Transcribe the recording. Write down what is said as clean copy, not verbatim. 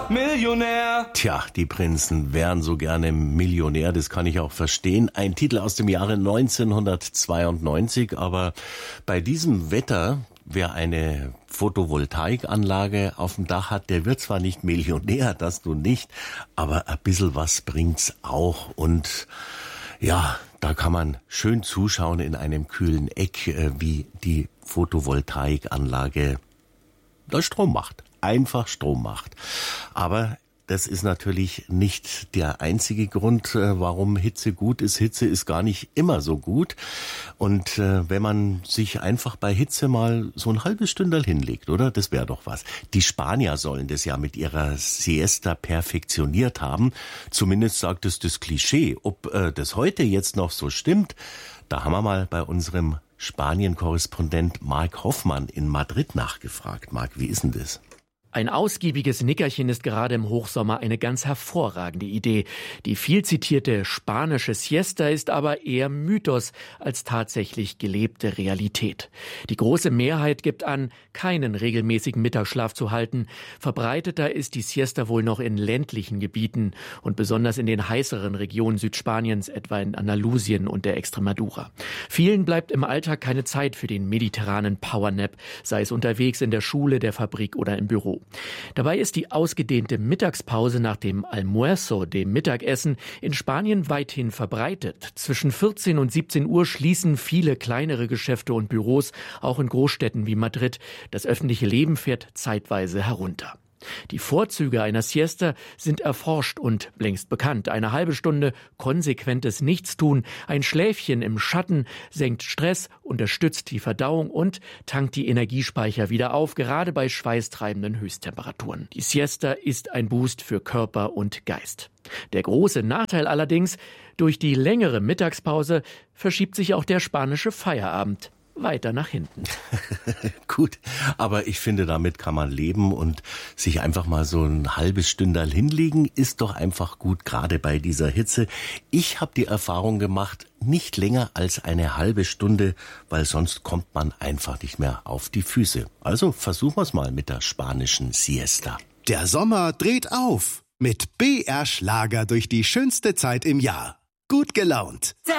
Millionär. Tja, die Prinzen wären so gerne Millionär, das kann ich auch verstehen. Ein Titel aus dem Jahre 1992, aber bei diesem Wetter, wer eine Photovoltaikanlage auf dem Dach hat, der wird zwar nicht Millionär, das nun nicht, aber ein bisschen was bringt's auch. Und ja, da kann man schön zuschauen in einem kühlen Eck, wie die Photovoltaikanlage Strom macht. Einfach Strom macht. Aber das ist natürlich nicht der einzige Grund, warum Hitze gut ist. Hitze ist gar nicht immer so gut. Und wenn man sich einfach bei Hitze mal so ein halbes Stündel hinlegt, oder? Das wäre doch was. Die Spanier sollen das ja mit ihrer Siesta perfektioniert haben. Zumindest sagt es das Klischee. Ob das heute jetzt noch so stimmt, da haben wir mal bei unserem Spanien-Korrespondent Marc Hoffmann in Madrid nachgefragt. Marc, wie ist denn das? Ein ausgiebiges Nickerchen ist gerade im Hochsommer eine ganz hervorragende Idee. Die viel zitierte spanische Siesta ist aber eher Mythos als tatsächlich gelebte Realität. Die große Mehrheit gibt an, keinen regelmäßigen Mittagsschlaf zu halten. Verbreiteter ist die Siesta wohl noch in ländlichen Gebieten und besonders in den heißeren Regionen Südspaniens, etwa in Andalusien und der Extremadura. Vielen bleibt im Alltag keine Zeit für den mediterranen Powernap, sei es unterwegs in der Schule, der Fabrik oder im Büro. Dabei ist die ausgedehnte Mittagspause nach dem Almuerzo, dem Mittagessen, in Spanien weithin verbreitet. Zwischen 14 und 17 Uhr schließen viele kleinere Geschäfte und Büros, auch in Großstädten wie Madrid. Das öffentliche Leben fährt zeitweise herunter. Die Vorzüge einer Siesta sind erforscht und längst bekannt. Eine halbe Stunde konsequentes Nichtstun, ein Schläfchen im Schatten senkt Stress, unterstützt die Verdauung und tankt die Energiespeicher wieder auf, gerade bei schweißtreibenden Höchsttemperaturen. Die Siesta ist ein Boost für Körper und Geist. Der große Nachteil allerdings, durch die längere Mittagspause verschiebt sich auch der spanische Feierabend weiter nach hinten. Gut, aber ich finde, damit kann man leben und sich einfach mal so ein halbes Stündal hinlegen, ist doch einfach gut, gerade bei dieser Hitze. Ich habe die Erfahrung gemacht, nicht länger als eine halbe Stunde, weil sonst kommt man einfach nicht mehr auf die Füße. Also versuchen wir es mal mit der spanischen Siesta. Der Sommer dreht auf mit BR Schlager durch die schönste Zeit im Jahr. Gut gelaunt.